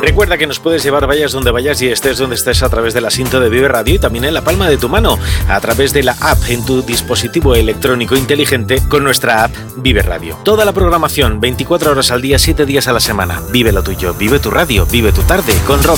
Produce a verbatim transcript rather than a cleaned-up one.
Recuerda que nos puedes llevar vayas donde vayas y estés donde estés a través de la cinta de Vive Radio y también en la palma de tu mano a través de la app en tu dispositivo electrónico inteligente con nuestra app Vive Radio. Toda la programación, veinticuatro horas al día, siete días a la semana. Vive lo tuyo, vive tu radio, vive tu tarde con Rob.